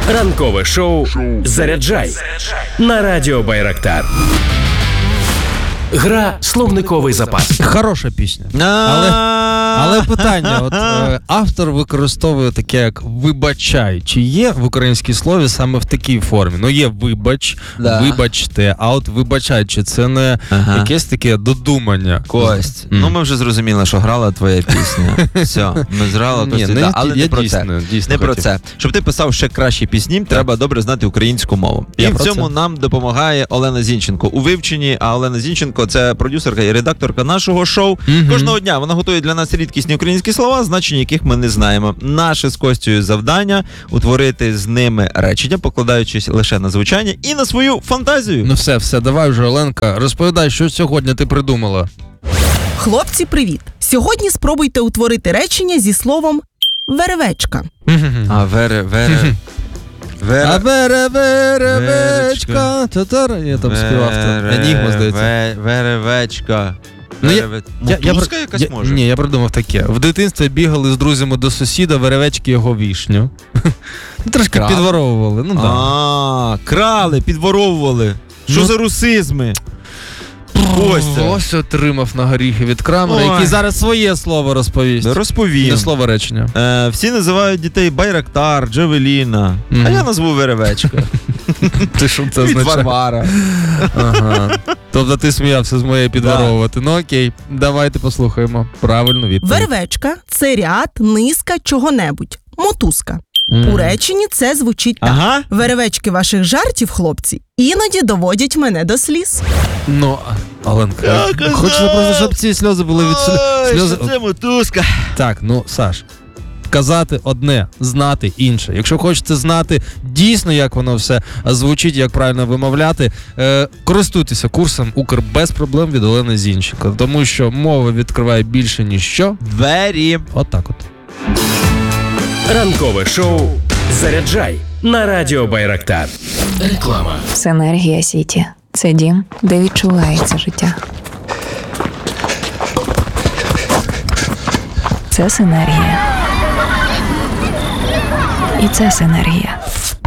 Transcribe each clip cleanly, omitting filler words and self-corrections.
Ранкове шоу «Заряджай» на радіо Байрактар. Гра «Словниковий запас». Хороша пісня. Але питання, от автор використовує таке, як «вибачай». Чи є в українській слові саме в такій формі? Ну, є «вибач», «вибачте», а от «вибачай», чи це не якесь таке додумання? Кость, ну ми вже зрозуміли, що грала твоя пісня. Все, ми зграла, але не про це. Не про це. Щоб ти писав ще кращі пісні, треба добре знати українську мову. І в цьому нам допомагає Олена Зінченко у вивченні, а Олена Зінченко – це продюсерка і редакторка нашого шоу. Кожного дня вона готує для нас рідкісні українські слова, значення яких ми не знаємо. Наше з Костю завдання – утворити з ними речення, покладаючись лише на звучання і на свою фантазію. Ну все, давай вже, Оленка, розповідай, що сьогодні ти придумала. Хлопці, привіт! Сьогодні спробуйте утворити речення зі словом «веревечка». А веревечка, татар, я там співав. Енігма, здається. Веревечка. Мотузка якась може? Ні, я придумав таке. В дитинстві бігали з друзями до сусіда, веревечки його вішню. Трошки підворовували. Крали, підворовували. Що за русизми? Ось отримав на горіхи від Крамера, який зараз своє слово розповість. Розповім. Не слово речення. Всі називають дітей Байрактар, Джавеліна, а я назву Веревечка. Ти що це означає? Від Варвара. Тобто ти сміявся з моєї підворовувати. Ну окей, давайте послухаємо правильну відповідь. Веревечка – це ряд, низка чого-небудь. Мотузка. У реченні це звучить так. Веревечки ваших жартів, хлопці, іноді доводять мене до сліз. Ну, Оленка, хочеться просто, щоб ці сльози були від сльози. Це мотузка. Так, ну, Саш, казати одне, знати інше. Якщо хочете знати дійсно, як воно все звучить, як правильно вимовляти, користуйтеся курсом «Укр» без проблем від Олени Зінченко, тому що мова відкриває більше, ніж що. Двері. Отак от. Ранкове шоу «Заряджай» на радіо Байрактар. Реклама. Синергія Сіті. Це дім, де відчувається життя. Це синергія. І це синергія.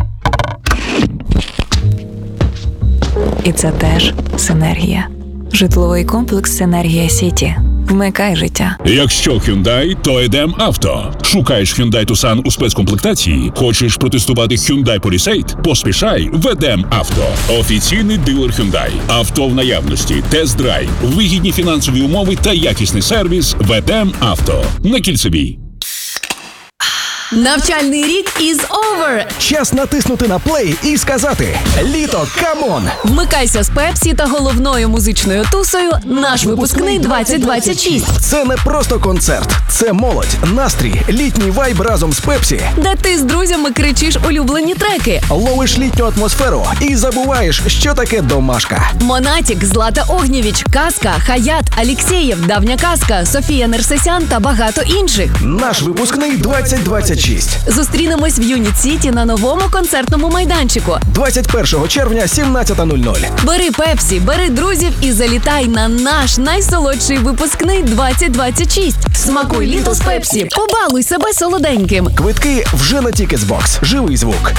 І це теж синергія. Житловий комплекс «Синергія Сіті». Вмикай життя. Якщо Hyundai, то йдем авто. Шукаєш Hyundai Tucson у спецкомплектації? Хочеш протестувати Hyundai Palisade? Поспішай, ведем авто. Офіційний дилер Hyundai. Авто в наявності, тест-драйв, вигідні фінансові умови та якісний сервіс. Ведем авто. На Кільцевій. Навчальний рік is over! Час натиснути на плей і сказати «Літо, камон!». Вмикайся з Пепсі та головною музичною тусою «Наш випускний 2026». Це не просто концерт, це молодь, настрій, літній вайб разом з Пепсі. Де ти з друзями кричиш улюблені треки. Ловиш літню атмосферу і забуваєш, що таке домашка. Монатік, Злата Огнєвіч, Казка, Хаят, Алєксєєв, Давня Казка, Софія Нерсесян та багато інших. Наш випускний 2026. Зустрінемось в Юніт Сіті на новому концертному майданчику. 21 червня, 17:00. Бери Пепсі, бери друзів і залітай на наш найсолодший випускний 2026. Смакуй літо з Пепсі. Побалуй себе солоденьким. Квитки вже на Тікетсбокс. Живий звук.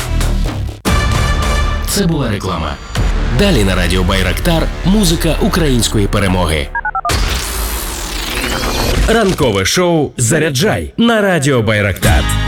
Це була реклама. Далі на радіо Байрактар музика української перемоги. Ранкове шоу «Заряджай» на радіо Байрактар.